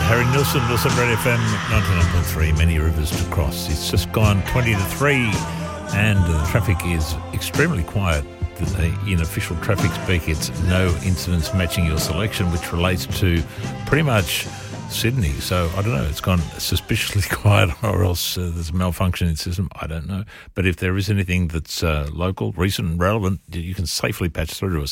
Harry Nilsson, Red FM 99.3, many rivers to cross. It's just gone 20 to 3 and the traffic is extremely quiet. In official traffic speak, it's no incidents matching your selection, which relates to pretty much Sydney. So I don't know, it's gone suspiciously quiet, or else there's a malfunction in the system. I don't know. But if there is anything that's local, recent and relevant, you can safely patch through to us,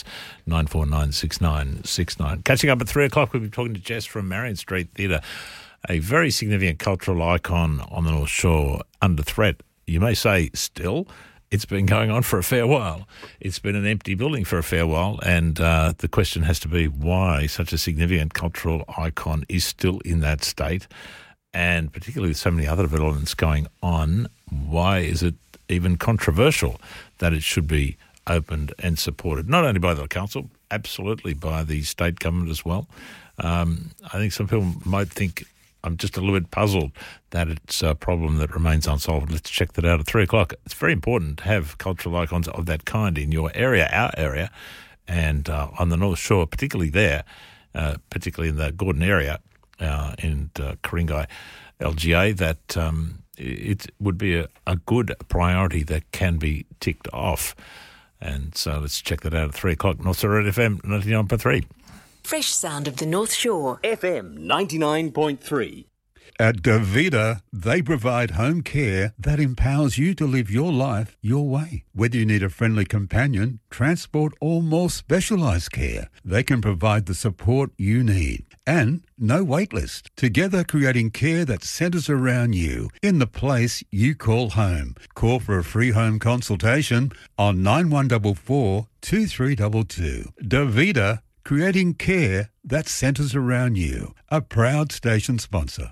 9496969. Catching up at 3 o'clock, we'll be talking to Jess from Marion Street Theatre, a very significant cultural icon on the North Shore, under threat. You may say still. It's been going on for a fair while. It's been an empty building for a fair while, and the question has to be why such a significant cultural icon is still in that state, and particularly with so many other developments going on, why is it even controversial that it should be opened and supported, not only by the council, absolutely by the state government as well. I think some people might think I'm just a little bit puzzled that it's a problem that remains unsolved. Let's check that out at 3 o'clock. It's very important to have cultural icons of that kind in your area, our area, and on the North Shore, particularly there, particularly in the Gordon area and Ku-ring-gai LGA, that it would be a good priority that can be ticked off. And so let's check that out at 3 o'clock. North Red FM 99.3. Fresh sound of the North Shore. FM 99.3. At Davida, they provide home care that empowers you to live your life your way. Whether you need a friendly companion, transport, or more specialised care, they can provide the support you need. And no wait list. Together creating care that centres around you in the place you call home. Call for a free home consultation on 9144 2322. Davida, creating care that centres around you. A proud station sponsor.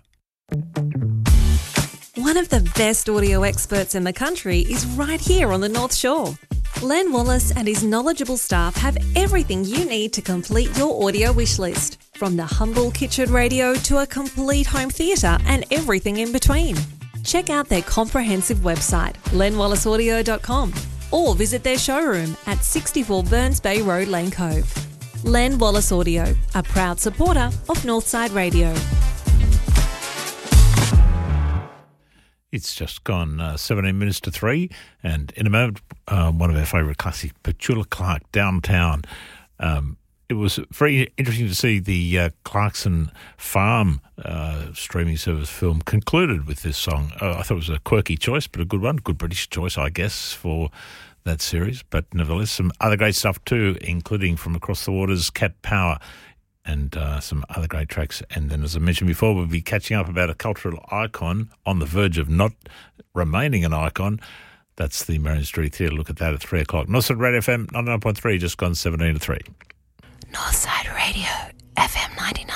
One of the best audio experts in the country is right here on the North Shore. Len Wallace and his knowledgeable staff have everything you need to complete your audio wish list, from the humble kitchen radio to a complete home theatre and everything in between. Check out their comprehensive website, lenwallaceaudio.com, or visit their showroom at 64 Burns Bay Road, Lane Cove. Len Wallace Audio, a proud supporter of Northside Radio. It's just gone 17 minutes to 3, and in a moment, one of our favourite classics, Petula Clark, Downtown. It was very interesting to see the Clarkson Farm streaming service film concluded with this song. I thought it was a quirky choice, but a good one, good British choice, I guess, for that series. But nevertheless, some other great stuff too, including from Across the Waters, Cat Power, and some other great tracks. And then, as I mentioned before, we'll be catching up about a cultural icon on the verge of not remaining an icon. That's the Marion Street Theatre. Look at that at 3 o'clock. Northside Radio FM 99.3, just gone 17 to 3. Northside Radio FM 99.